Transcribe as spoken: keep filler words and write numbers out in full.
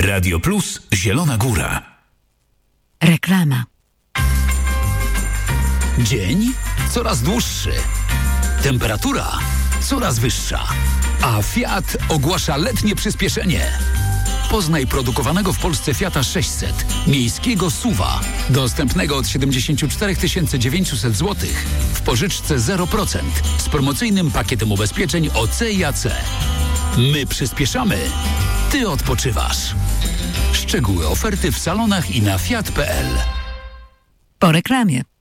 Radio Plus Zielona Góra. Reklama. Dzień coraz dłuższy. Temperatura coraz wyższa. A Fiat ogłasza letnie przyspieszenie. Poznaj produkowanego w Polsce Fiata sześćset, miejskiego suwa, dostępnego od siedemdziesiąt cztery tysiące dziewięćset złotych w pożyczce zero procent z promocyjnym pakietem ubezpieczeń O C i A C. My przyspieszamy, ty odpoczywasz. Szczegóły oferty w salonach i na fiat kropka p l. Po reklamie.